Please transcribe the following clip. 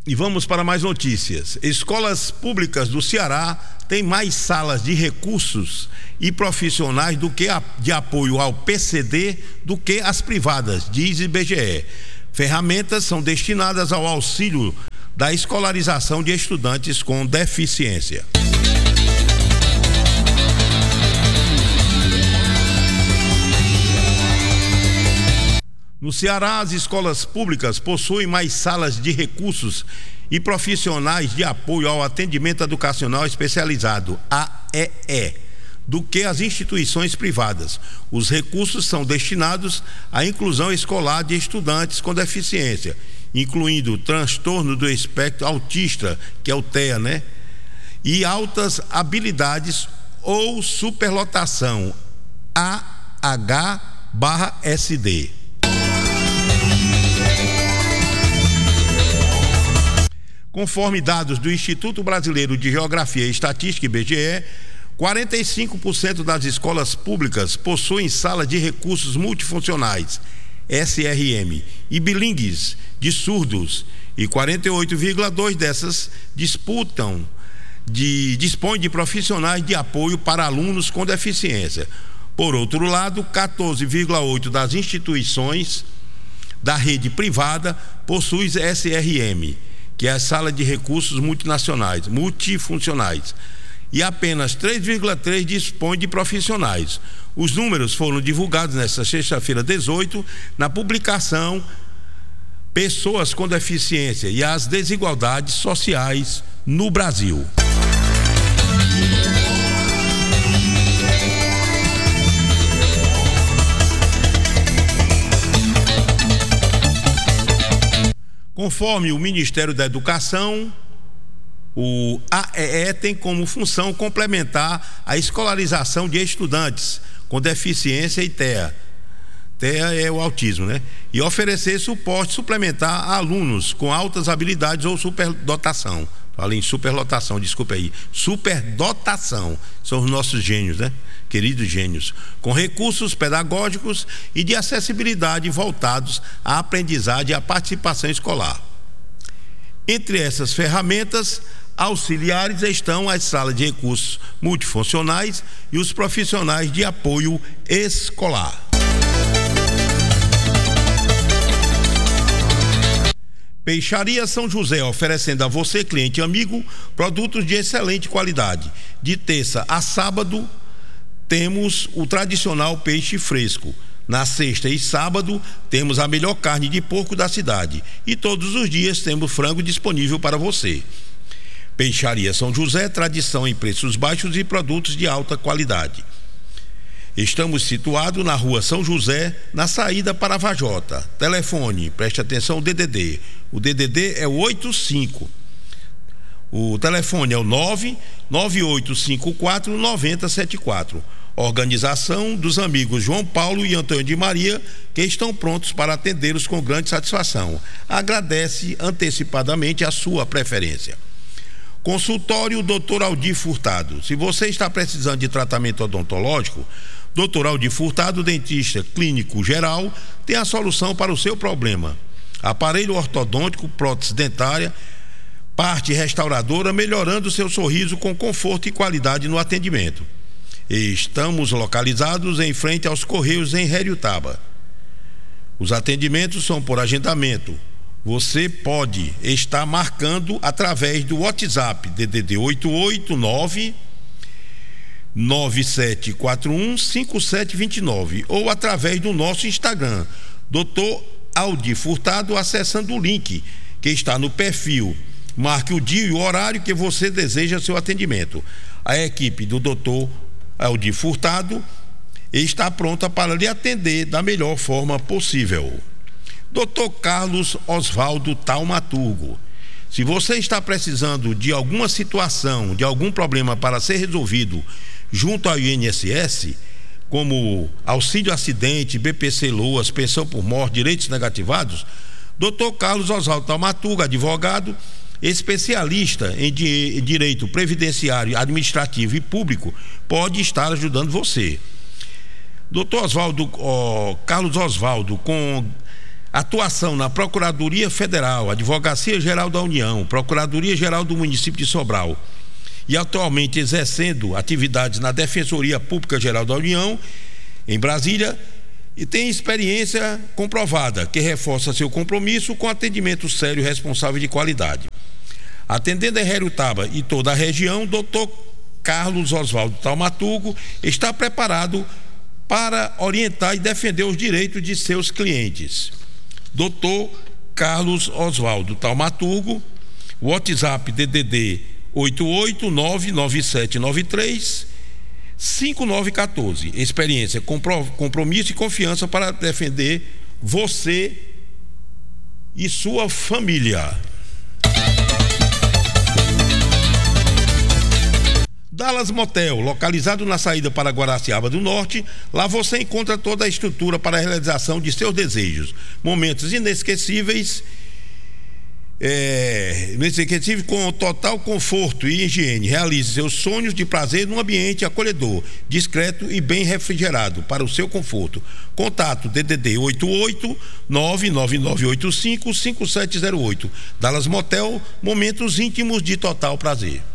E vamos para mais notícias. Escolas públicas do Ceará têm mais salas de recursos e profissionais de apoio ao PCD do que as privadas, diz IBGE. Ferramentas são destinadas ao auxílio da escolarização de estudantes com deficiência. No Ceará, as escolas públicas possuem mais salas de recursos e profissionais de apoio ao atendimento educacional especializado, AEE, do que as instituições privadas. Os recursos são destinados à inclusão escolar de estudantes com deficiência, incluindo transtorno do espectro autista, que é o TEA, né? E altas habilidades ou superlotação, AH/SD. Conforme dados do Instituto Brasileiro de Geografia e Estatística, IBGE, 45% das escolas públicas possuem salas de recursos multifuncionais, SRM, e bilíngues de surdos, e 48,2% dessas dispõem de profissionais de apoio para alunos com deficiência. Por outro lado, 14,8% das instituições da rede privada possuem SRM, que é a sala de recursos multifuncionais, e apenas 3,3% dispõe de profissionais. Os números foram divulgados nesta sexta-feira 18, na publicação Pessoas com Deficiência e as Desigualdades Sociais no Brasil. Conforme o Ministério da Educação, o AEE tem como função complementar a escolarização de estudantes com deficiência e TEA. TEA é o autismo, né? E oferecer suporte suplementar a alunos com altas habilidades ou superdotação. Falei em superlotação, desculpa aí. Superdotação são os nossos gênios, né? Queridos gênios, com recursos pedagógicos e de acessibilidade voltados à aprendizagem e à participação escolar. Entre essas ferramentas auxiliares estão as salas de recursos multifuncionais e os profissionais de apoio escolar. Peixaria São José, oferecendo a você, cliente e amigo, produtos de excelente qualidade. De terça a sábado, temos o tradicional peixe fresco. Na sexta e sábado, temos a melhor carne de porco da cidade. E todos os dias temos frango disponível para você. Peixaria São José, tradição em preços baixos e produtos de alta qualidade. Estamos situados na rua São José, na saída para a Vajota. Telefone, preste atenção, o DDD. O DDD é o 85. O telefone é o 99854-9074. Organização dos amigos João Paulo e Antônio de Maria, que estão prontos para atendê-los com grande satisfação. Agradece antecipadamente a sua preferência. Consultório Dr. Aldir Furtado. Se você está precisando de tratamento odontológico, Dr. Aldir Furtado, dentista clínico geral, tem a solução para o seu problema. Aparelho ortodôntico, prótese dentária, parte restauradora, melhorando o seu sorriso com conforto e qualidade no atendimento. Estamos localizados em frente aos Correios em Heriotaba. Os atendimentos são por agendamento. Você pode estar marcando através do WhatsApp DDD 889-9741-5729 ou através do nosso Instagram, Dr. Aldir Furtado, acessando o link que está no perfil. Marque o dia e o horário que você deseja seu atendimento. A equipe do Dr. Aldir Furtado está pronta para lhe atender da melhor forma possível. Dr. Carlos Osvaldo Taumaturgo. Se você está precisando de alguma situação, de algum problema para ser resolvido junto ao INSS, como auxílio acidente, BPC Loas, pensão por morte, direitos negativados, Dr. Carlos Osvaldo Taumaturgo, advogado, especialista em direito previdenciário, administrativo e público, pode estar ajudando você. Dr. Carlos Osvaldo, com Atuação na Procuradoria Federal, Advocacia Geral da União, Procuradoria Geral do Município de Sobral e atualmente exercendo atividades na Defensoria Pública Geral da União, em Brasília, e tem experiência comprovada, que reforça seu compromisso com atendimento sério, responsável e de qualidade. Atendendo a Herutaba e toda a região, Dr. Carlos Oswaldo Taumaturgo está preparado para orientar e defender os direitos de seus clientes. Dr. Carlos Oswaldo Taumaturgo, WhatsApp DDD 88997935914. Experiência, compromisso e confiança para defender você e sua família. Dallas Motel, localizado na saída para Guaraciaba do Norte, lá você encontra toda a estrutura para a realização de seus desejos. Momentos inesquecíveis, com total conforto e higiene. Realize seus sonhos de prazer num ambiente acolhedor, discreto e bem refrigerado para o seu conforto. Contato DDD 88-99985-5708. Dallas Motel, momentos íntimos de total prazer.